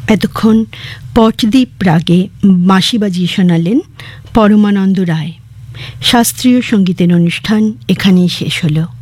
এতক্ষণ পটদ্বীপ রাগে বাঁশি বাজিয়ে শোনালেন পরমানন্দ রায়। শাস্ত্রীয় সঙ্গীতের অনুষ্ঠান এখানেই শেষ হলো।